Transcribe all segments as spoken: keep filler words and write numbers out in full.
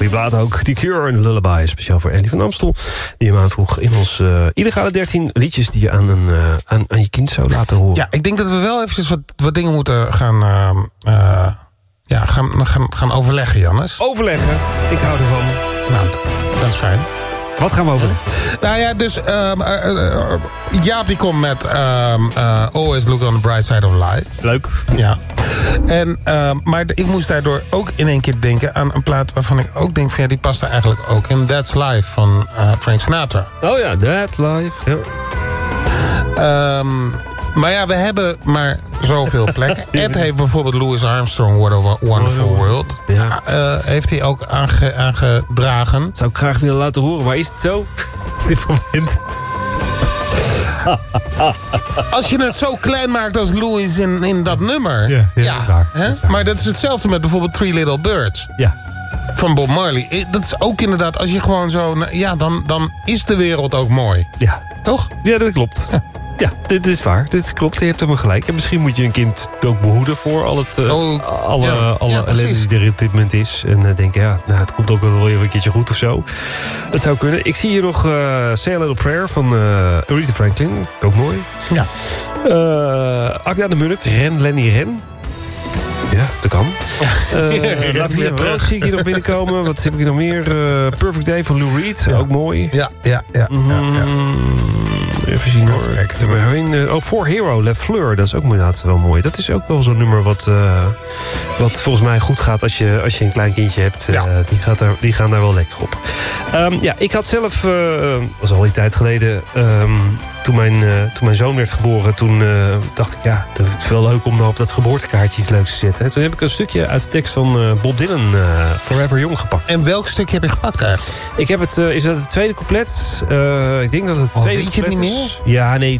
goede plaat ook. The Cure en Lullaby, speciaal voor Andy van Amstel. Die hem aanvroeg in ons uh, illegale dertien liedjes... die je aan, een, uh, aan, aan je kind zou laten horen. Ja, ik denk dat we wel eventjes wat, wat dingen moeten gaan, uh, uh, ja, gaan, gaan, gaan overleggen, Jannes. Overleggen? Ik hou ervan. Nou, dat is fijn. Wat gaan we overleggen? Nou ja, dus uh, uh, uh, Jaap die komt met uh, uh, Always Look on the Bright Side of Life. Leuk. Ja. En, uh, maar ik moest daardoor ook in één keer denken aan een plaat waarvan ik ook denk van ja, die past er eigenlijk ook in. That's Life van uh, Frank Sinatra. Oh ja, That's Life. Ja. Um, maar ja, we hebben maar zoveel plekken. Ed heeft bijvoorbeeld Louis Armstrong, What a Wonderful World. Ja. Uh, heeft hij ook aange, aangedragen. Dat zou ik graag willen laten horen, maar is het zo? Op dit moment. Als je het zo klein maakt als Louis in, in dat nummer. Ja, ja, ja, dat is waar. Hè? Dat is waar. Maar dat is hetzelfde met bijvoorbeeld Three Little Birds. Ja. Van Bob Marley. Dat is ook inderdaad, als je gewoon zo... Ja, dan, dan is de wereld ook mooi. Ja. Toch? Ja, dat klopt. Ja. Ja, dit is waar. Dit klopt, je hebt hem gelijk. En misschien moet je een kind ook behoeden voor al het, uh, oh, alle, ja, alle ja, ellende die er op dit moment is. En uh, denken, ja, nou, het komt ook wel weer een keertje goed of zo. Dat zou kunnen. Ik zie hier nog uh, Say a Little Prayer van uh, Aretha Franklin. Ook mooi. Ja. Uh, Akda de Munnik, Ren, Lenny Ren. Ja, dat kan. Uh, La Via Rose zie ik hier nog binnenkomen. Wat heb ik hier nog meer? Uh, Perfect Day van Lou Reed. Ja. Ook mooi. Ja, ja, ja. Mm, ja, ja. Even zien hoor. Uh, oh, For Hero, Le Fleur. Dat is ook inderdaad wel mooi. Dat is ook wel zo'n nummer wat, uh, wat volgens mij goed gaat als je, als je een klein kindje hebt. Ja. Uh, die, gaat daar, die gaan daar wel lekker op. Um, ja, ik had zelf, uh, dat was al die tijd geleden... Um, Toen mijn, uh, toen mijn zoon werd geboren, toen uh, dacht ik... ja, het is wel leuk om nou op dat geboortekaartje iets leuks te zetten. Toen heb ik een stukje uit de tekst van uh, Bob Dylan, uh, Forever Young, gepakt. En welk stukje heb je gepakt eigenlijk? Ik heb het, uh, is dat het tweede couplet? Uh, ik denk dat het oh, tweede weet je couplet het niet is. Meer? Ja, nee.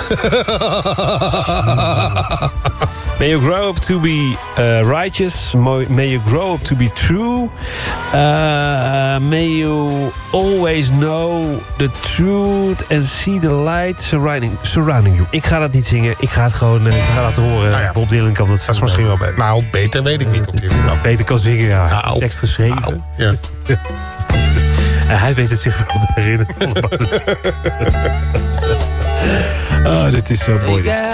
May you grow up to be uh, righteous. May you grow up to be true. Uh, may you always know the truth and see the light surrounding, surrounding you. Ik ga dat niet zingen. Ik ga het gewoon uh, ik ga laten horen. Nou ja, Bob Dylan kan dat. Dat is misschien wel beter. Nou, beter weet ik niet. Of dit nou, beter kan zingen, ja. Hij heeft de tekst geschreven. Nou, ja. En hij weet het zich wel te herinneren. Oh, dit is zo mooi. Dit.